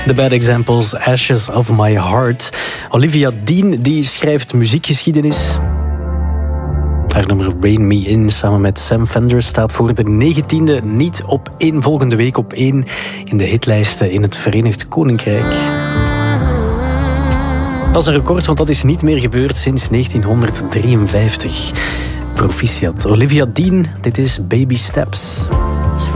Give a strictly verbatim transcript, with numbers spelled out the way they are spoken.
The Bad Examples, Ashes of My Heart. Olivia Dean die schrijft muziekgeschiedenis. Haar nummer Rain Me In samen met Sam Fender staat voor de negentiende niet op één, volgende week op één in de hitlijsten in het Verenigd Koninkrijk. Dat is een record, want dat is niet meer gebeurd sinds negentienhonderddrieënvijftig. Proficiat. Olivia Dean, dit is Baby Steps.